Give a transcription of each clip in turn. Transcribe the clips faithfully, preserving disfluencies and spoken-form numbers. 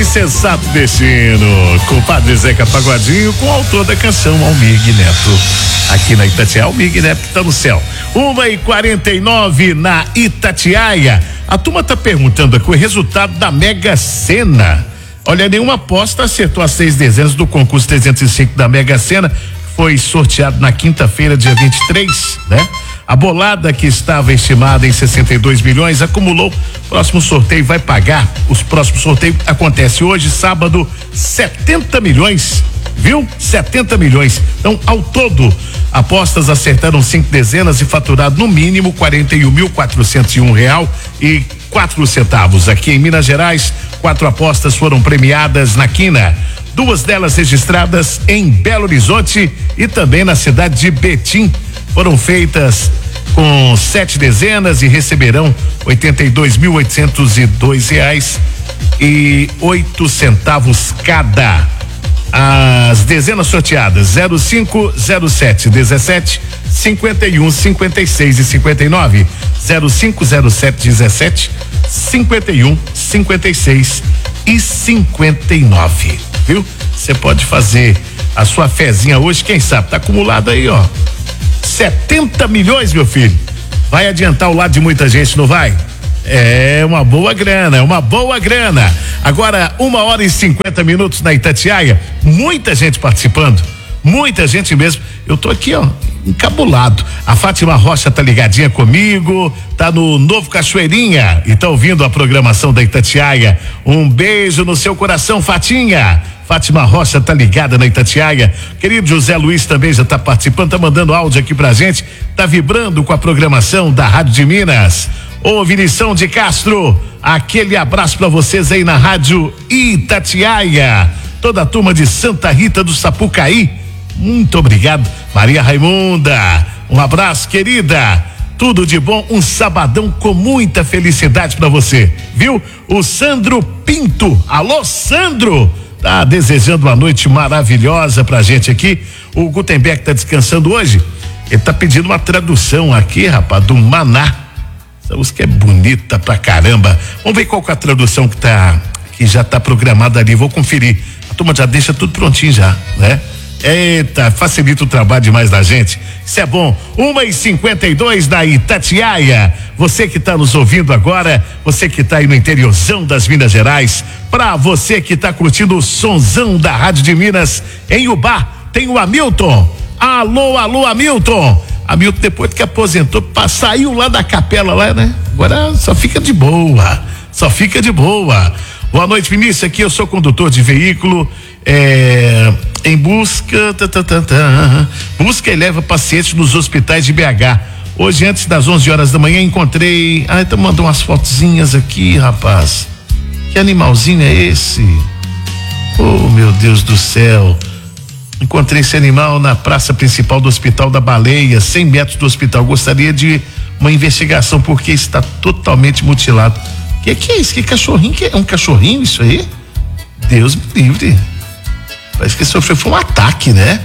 Insensato Destino, com o Padre Zeca Pagodinho, com o autor da canção, Almir Neto. Aqui na Itatiaia, Almir Neto que tá no céu. uma e quarenta e nove na Itatiaia. A turma tá perguntando aqui o resultado da Mega Sena. Olha, nenhuma aposta acertou as seis dezenas do concurso trezentos e cinco da Mega Sena, foi sorteado na quinta-feira, dia vinte e três, né? A bolada, que estava estimada em sessenta e dois milhões, acumulou. Próximo sorteio vai pagar. Os próximos sorteios acontece hoje, sábado, setenta milhões, viu? setenta milhões. Então, ao todo, apostas acertaram cinco dezenas e faturado no mínimo quarenta e um mil quatrocentos e um real e quatro centavos. Aqui em Minas Gerais, quatro apostas foram premiadas na quina. Duas delas registradas em Belo Horizonte e também na cidade de Betim. Foram feitas com sete dezenas e receberão oitenta e dois mil oitocentos e dois reais e oito centavos cada. As dezenas sorteadas: zero cinco, zero sete, dezessete, cinquenta e um, cinquenta e seis e cinquenta e nove, zero cinco, zero sete, dezessete, cinquenta e um, cinquenta e seis e cinquenta e nove. Viu? Você pode fazer a sua fezinha hoje, quem sabe? Tá acumulado aí, ó. setenta milhões, meu filho. Vai adiantar o lado de muita gente, não vai? É uma boa grana, é uma boa grana. Agora, uma hora e cinquenta minutos na Itatiaia, muita gente participando, muita gente mesmo. Eu tô aqui, ó, encabulado. A Fátima Rocha tá ligadinha comigo, tá no Novo Cachoeirinha e tá ouvindo a programação da Itatiaia. Um beijo no seu coração, Fatinha. Fátima Rocha tá ligada na Itatiaia. Querido José Luiz também já tá participando, tá mandando áudio aqui pra gente, tá vibrando com a programação da Rádio de Minas. Ô Vinição de Castro, aquele abraço pra vocês aí na Rádio Itatiaia. Toda a turma de Santa Rita do Sapucaí, muito obrigado. Maria Raimunda, um abraço, querida. Tudo de bom, um sabadão com muita felicidade pra você, viu? O Sandro Pinto, alô Sandro, tá desejando uma noite maravilhosa pra gente aqui. O Gutenberg tá descansando hoje, ele tá pedindo uma tradução aqui, rapaz, do Maná. Essa música é bonita pra caramba. Vamos ver qual que é a tradução que tá, que já tá programada ali, vou conferir. A turma já deixa tudo prontinho já, né? Eita, facilita o trabalho demais da gente. Isso é bom. uma e cinquenta e dois da Itatiaia. Você que está nos ouvindo agora, você que está aí no interiorzão das Minas Gerais, pra você que está curtindo o sonzão da Rádio de Minas em Ubá, tem o Hamilton. Alô, alô, Hamilton. Hamilton, depois que aposentou, saiu lá da capela lá, né? Agora só fica de boa. Só fica de boa. Boa noite, Vinícius. Aqui eu sou condutor de veículo. É, em busca tá, tá, tá, tá, busca e leva pacientes nos hospitais de B H. Hoje, antes das onze horas da manhã, encontrei. Ah, então mandou umas fotozinhas aqui, rapaz. Que animalzinho é esse? Oh, meu Deus do céu. Encontrei esse animal na praça principal do Hospital da Baleia, cem metros do hospital. Gostaria de uma investigação porque está totalmente mutilado. Que que é isso? Que cachorrinho? Que é um cachorrinho isso aí? Deus me livre. Parece que sofreu foi um ataque, né?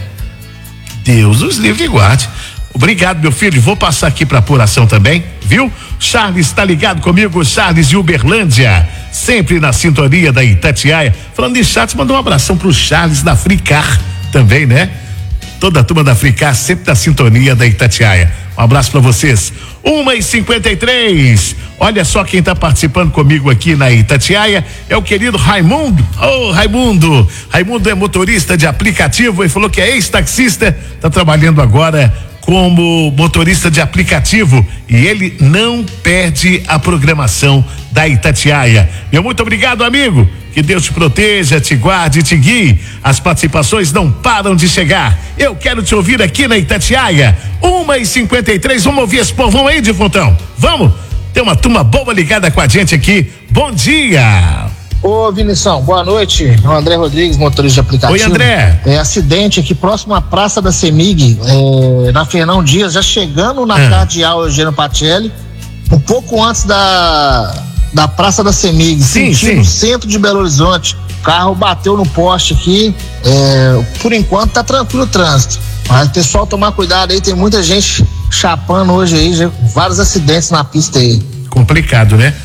Deus os livre e guarde. Obrigado, meu filho. Vou passar aqui para apuração também, viu? Charles está ligado comigo, Charles de Uberlândia, sempre na sintonia da Itatiaia. Falando em Charles, mandou um abração pro Charles da Fricar também, né? Toda a turma da Fricar sempre na sintonia da Itatiaia. Um abraço para vocês. uma e cinquenta e três. Olha só quem está participando comigo aqui na Itatiaia é o querido Raimundo. Ô, oh, Raimundo. Raimundo é motorista de aplicativo e falou que é ex-taxista, está trabalhando agora como motorista de aplicativo e ele não perde a programação da Itatiaia. Meu muito obrigado, amigo. Que Deus te proteja, te guarde e te guie. As participações não param de chegar. Eu quero te ouvir aqui na Itatiaia. uma e cinquenta e três. Vamos ouvir esse povão aí, Difontão? Vamos? Tem uma turma boa ligada com a gente aqui. Bom dia. Ô, Vinição, boa noite. É o André Rodrigues, motorista de aplicativo. Oi, André. É acidente aqui próximo à Praça da Semig, é, na Fernão Dias, já chegando na ah. Cardeal Eugênio Patelli, um pouco antes da, da Praça da Semig, sim, sentido sim. centro de Belo Horizonte. O carro bateu no poste aqui, é, por enquanto tá tranquilo o trânsito. Mas pessoal, tomar cuidado aí, tem muita gente chapando hoje aí, já, vários acidentes na pista aí. Complicado, né?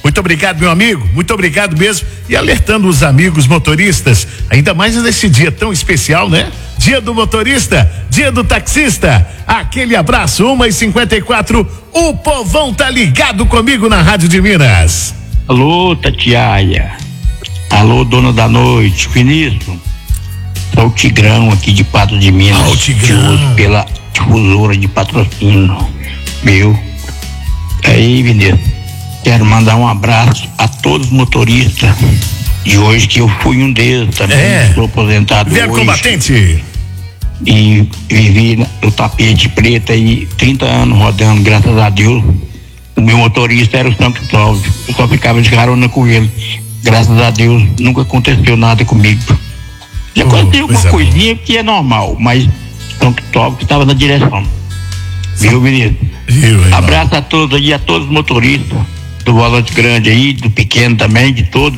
Muito obrigado, meu amigo, muito obrigado mesmo. E alertando os amigos motoristas, ainda mais nesse dia tão especial, né? Dia do motorista, dia do taxista. Aquele abraço, uma e cinquenta e quatro. O povão tá ligado comigo na Rádio de Minas. Alô, Tatiaia. Alô, dona da noite. Vinícius. Sou o Tigrão aqui de Patos de Minas. Oh, Tigrão. Pela difusora de patrocínio. Meu. Aí, Vinícius. Quero mandar um abraço a todos os motoristas de hoje, que eu fui um deles também. É. Estou aposentado Velho hoje. combatente. E vivi no tapete preto aí trinta anos rodando, graças a Deus. O meu motorista era o Santo Cristóvão. Eu só ficava de carona com ele. Graças a Deus nunca aconteceu nada comigo. Já Oh, aconteceu uma coisa coisinha que é normal, mas Santo Cristóvão que estava na direção. Viu, menino? Viu, irmão? Abraço a todos aí, a todos os motoristas, do volante grande aí, do pequeno também, de todos.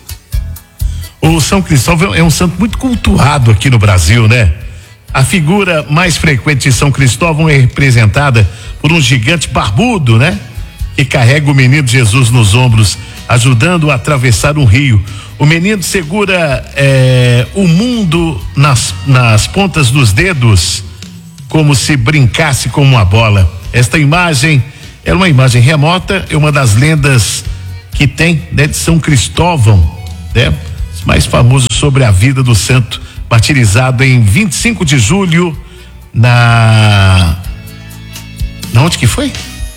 O São Cristóvão é um santo muito cultuado aqui no Brasil, né? A figura mais frequente de São Cristóvão é representada por um gigante barbudo, né? Que carrega o menino Jesus nos ombros, ajudando a atravessar um rio. O menino segura é, o mundo nas, nas pontas dos dedos, como se brincasse com uma bola. Esta imagem é uma imagem remota, é uma das lendas que tem, né, de São Cristóvão, né? Mais famoso sobre a vida do santo, martirizado em vinte e cinco de julho na na onde que foi?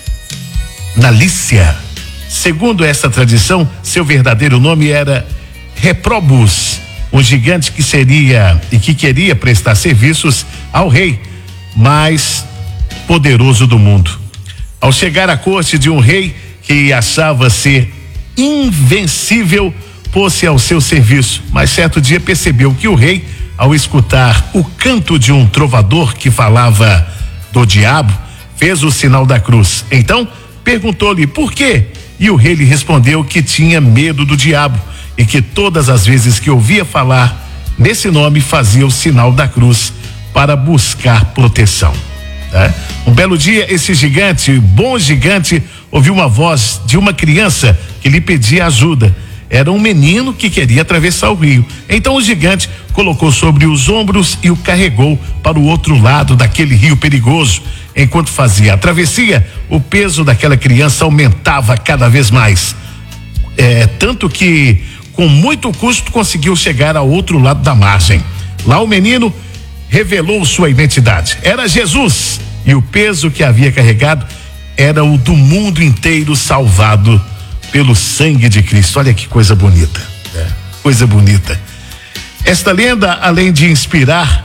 Na Lícia. Segundo essa tradição, seu verdadeiro nome era Reprobus, um gigante que seria e que queria prestar serviços ao rei mais poderoso do mundo. Ao chegar à corte de um rei que achava ser invencível, pôs-se ao seu serviço, mas certo dia percebeu que o rei, ao escutar o canto de um trovador que falava do diabo, fez o sinal da cruz. Então perguntou-lhe por quê, e o rei lhe respondeu que tinha medo do diabo e que todas as vezes que ouvia falar nesse nome fazia o sinal da cruz para buscar proteção. Né? Um belo dia, esse gigante, bom gigante, ouviu uma voz de uma criança que lhe pedia ajuda. Era um menino que queria atravessar o rio. Então o gigante colocou sobre os ombros e o carregou para o outro lado daquele rio perigoso. Enquanto fazia a travessia, o peso daquela criança aumentava cada vez mais. É, tanto que, com muito custo, conseguiu chegar ao outro lado da margem. Lá o menino revelou sua identidade. Era Jesus, e o peso que havia carregado era o do mundo inteiro salvado pelo sangue de Cristo. Olha que coisa bonita, né? Coisa bonita. Esta lenda, além de inspirar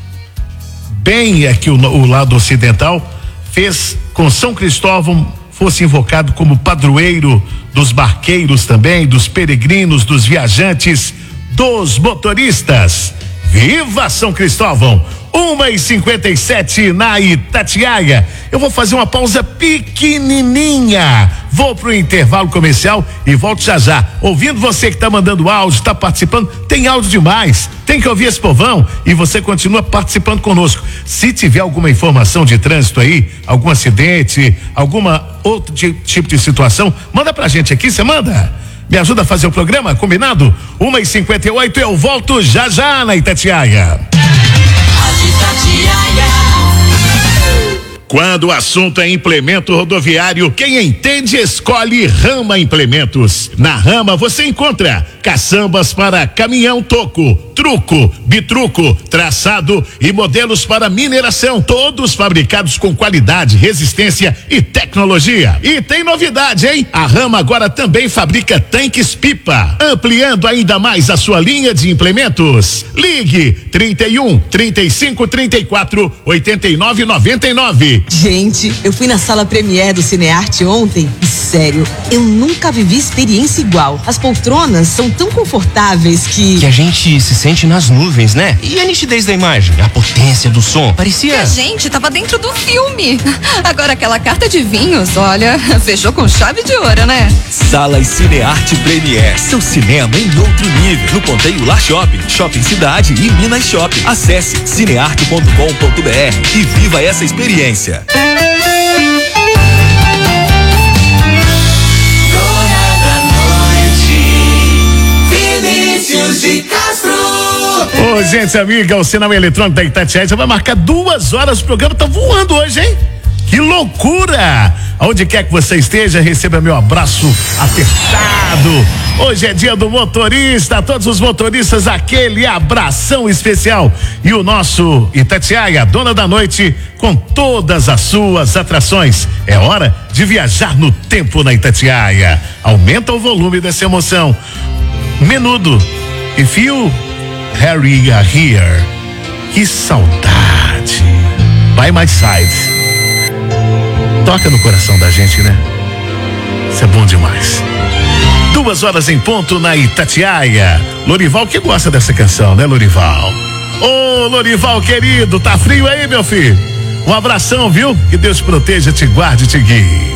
bem aqui o, o lado ocidental, fez com São Cristóvão fosse invocado como padroeiro dos barqueiros também, dos peregrinos, dos viajantes, dos motoristas. Viva São Cristóvão! uma e cinquenta e sete na Itatiaia. Eu vou fazer uma pausa pequenininha. Vou pro intervalo comercial e volto já já. Ouvindo você que tá mandando áudio, tá participando, tem áudio demais. Tem que ouvir esse povão e você continua participando conosco. Se tiver alguma informação de trânsito aí, algum acidente, alguma outro tipo de situação, manda pra gente aqui, você manda. Me ajuda a fazer o programa, combinado? uma e cinquenta e oito, eu volto já já na Itatiaia. Quando o assunto é implemento rodoviário, quem entende escolhe Rama Implementos. Na Rama você encontra caçambas para caminhão toco, truco, bitruco, traçado e modelos para mineração, todos fabricados com qualidade, resistência e tecnologia. E tem novidade, hein? A Rama agora também fabrica tanques pipa, ampliando ainda mais a sua linha de implementos. Ligue trinta e um, trinta e cinco, trinta e quatro, oitenta e nove, noventa e nove. Gente, eu fui na sala Premiere do Cinearte ontem e, sério, eu nunca vivi experiência igual. As poltronas são tão confortáveis que... Que a gente se sente nas nuvens, né? E a nitidez da imagem, a potência do som, parecia... Que a gente tava dentro do filme. Agora aquela carta de vinhos, olha, fechou com chave de ouro, né? Sala Cinearte Premiere, seu cinema em outro nível. No Ponteio Lar Shopping, Shopping Cidade e Minas Shopping. Acesse cinearte ponto com ponto br e viva essa experiência. gente amiga, o sinal eletrônico da Itatiaia já vai marcar duas horas. O programa tá voando hoje, hein? Que loucura! Aonde quer que você esteja, receba meu abraço apertado. Hoje é dia do motorista, todos os motoristas, aquele abração especial. E o nosso Itatiaia, dona da noite, com todas as suas atrações. É hora de viajar no tempo na Itatiaia. Aumenta o volume dessa emoção. Menudo, if you Harry are here. Que saudade. By my side. Toca no coração da gente, né? Isso é bom demais. Duas horas em ponto na Itatiaia. Lorival que gosta dessa canção, né, Lorival? Ô, Lorival querido, tá frio aí, meu filho? Um abração, viu? Que Deus te proteja, te guarde e te guie.